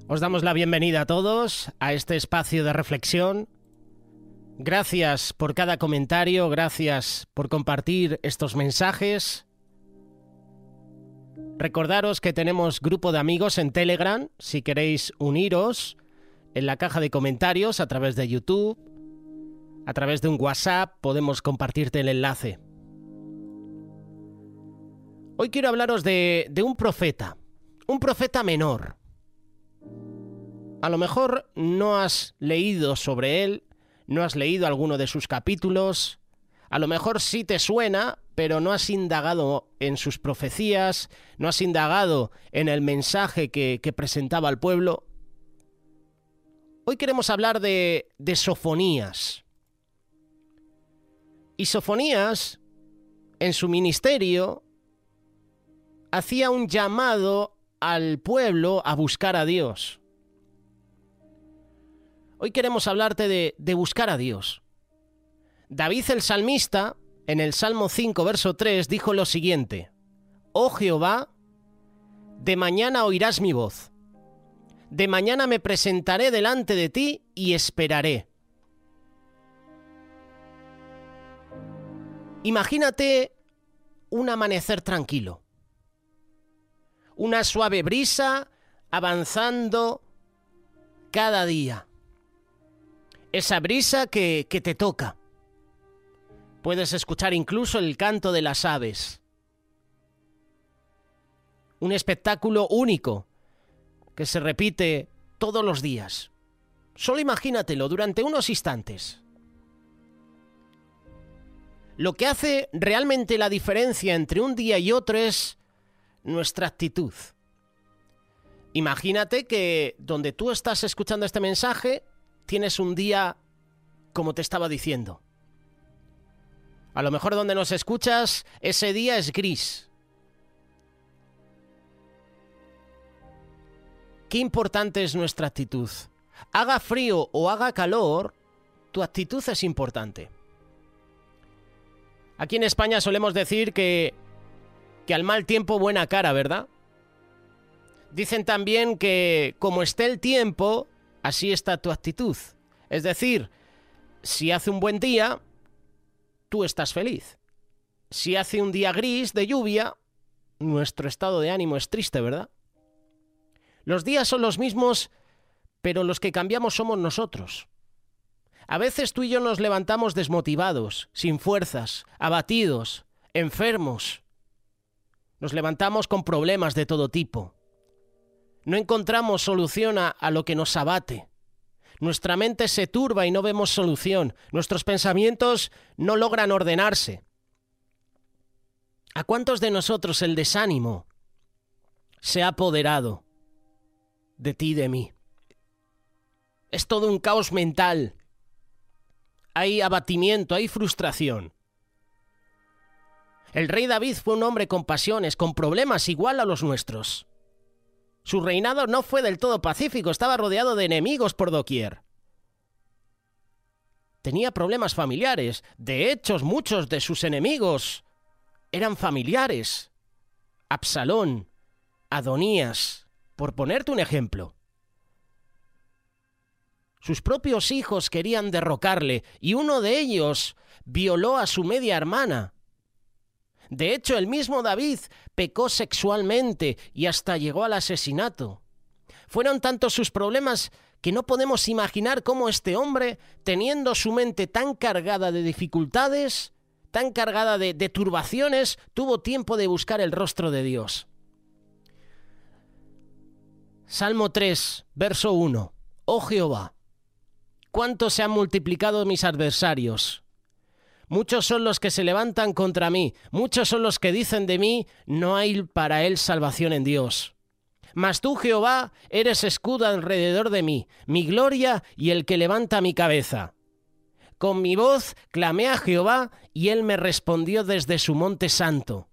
Os damos la bienvenida a todos a este espacio de reflexión. Gracias por cada comentario, gracias por compartir estos mensajes. Recordaros que tenemos grupo de amigos en Telegram, si queréis uniros, en la caja de comentarios a través de YouTube, a través de un WhatsApp, podemos compartirte el enlace. Hoy quiero hablaros de un profeta menor. A lo mejor no has leído sobre él, no has leído alguno de sus capítulos, a lo mejor sí te suena, pero no has indagado en sus profecías, no has indagado en el mensaje que presentaba al pueblo. Hoy queremos hablar de Sofonías. Y Sofonías, en su ministerio, hacía un llamado al pueblo a buscar a Dios. Hoy queremos hablarte de buscar a Dios. David el salmista, en el Salmo 5, verso 3, dijo lo siguiente: «Oh Jehová, de mañana oirás mi voz. De mañana me presentaré delante de ti y esperaré». Imagínate un amanecer tranquilo. Una suave brisa avanzando cada día. Esa brisa que te toca. Puedes escuchar incluso el canto de las aves. Un espectáculo único que se repite todos los días. Solo imagínatelo durante unos instantes. Lo que hace realmente la diferencia entre un día y otro es nuestra actitud. Imagínate que donde tú estás escuchando este mensaje tienes un día como te estaba diciendo. A lo mejor donde nos escuchas ese día es gris. Qué importante es nuestra actitud. Haga frío o haga calor, tu actitud es importante. Aquí en España solemos decir que al mal tiempo buena cara, ¿verdad? Dicen también que como esté el tiempo, así está tu actitud. Es decir, si hace un buen día, tú estás feliz. Si hace un día gris de lluvia, nuestro estado de ánimo es triste, ¿verdad? Los días son los mismos, pero los que cambiamos somos nosotros. A veces tú y yo nos levantamos desmotivados, sin fuerzas, abatidos, enfermos. Nos levantamos con problemas de todo tipo. No encontramos solución a lo que nos abate. Nuestra mente se turba y no vemos solución. Nuestros pensamientos no logran ordenarse. ¿A cuántos de nosotros el desánimo se ha apoderado de ti y de mí? Es todo un caos mental. Hay abatimiento, hay frustración. El rey David fue un hombre con pasiones, con problemas igual a los nuestros. Su reinado no fue del todo pacífico, estaba rodeado de enemigos por doquier. Tenía problemas familiares. De hecho, muchos de sus enemigos eran familiares. Absalón, Adonías, por ponerte un ejemplo. Sus propios hijos querían derrocarle y uno de ellos violó a su media hermana. De hecho, el mismo David pecó sexualmente y hasta llegó al asesinato. Fueron tantos sus problemas que no podemos imaginar cómo este hombre, teniendo su mente tan cargada de dificultades, tan cargada de turbaciones, tuvo tiempo de buscar el rostro de Dios. Salmo 3, verso 1. Oh Jehová, cuánto se han multiplicado mis adversarios. Muchos son los que se levantan contra mí, muchos son los que dicen de mí, no hay para él salvación en Dios. Mas tú, Jehová, eres escudo alrededor de mí, mi gloria y el que levanta mi cabeza. Con mi voz clamé a Jehová y él me respondió desde su monte santo.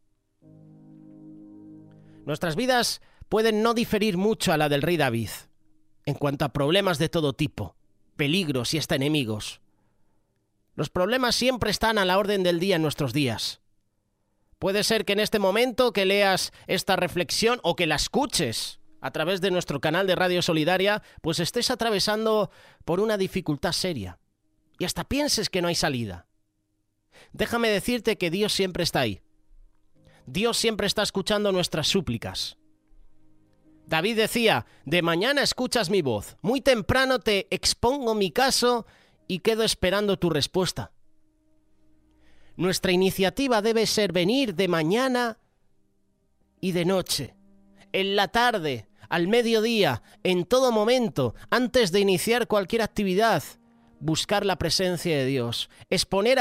Nuestras vidas pueden no diferir mucho a la del rey David, en cuanto a problemas de todo tipo, peligros y hasta enemigos. Los problemas siempre están a la orden del día en nuestros días. Puede ser que en este momento que leas esta reflexión o que la escuches a través de nuestro canal de Radio Solidaria, pues estés atravesando por una dificultad seria y hasta pienses que no hay salida. Déjame decirte que Dios siempre está ahí. Dios siempre está escuchando nuestras súplicas. David decía, de mañana escuchas mi voz, muy temprano te expongo mi caso y quedo esperando tu respuesta. Nuestra iniciativa debe ser venir de mañana y de noche, en la tarde, al mediodía, en todo momento, antes de iniciar cualquier actividad, buscar la presencia de Dios, exponer